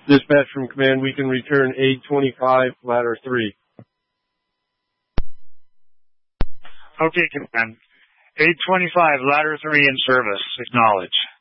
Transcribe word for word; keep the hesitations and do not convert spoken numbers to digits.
Dispatch from command, we can return A twenty-five, ladder three. Okay, command. A twenty-five, ladder three in service. Acknowledge.